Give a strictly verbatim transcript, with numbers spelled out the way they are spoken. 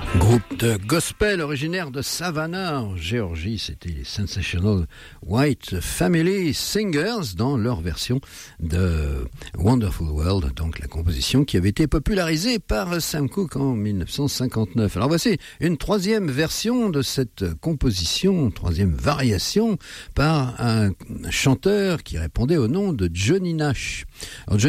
Groupe de gospel originaire de Savannah, en Géorgie, c'était les Sensational White Family Singers dans leur version de Wonderful World, donc la composition qui avait été popularisée par Sam Cooke en dix-neuf cent cinquante-neuf. Alors voici une troisième version de cette composition, troisième variation par un chanteur qui répondait au nom de Johnny Nash. Alors,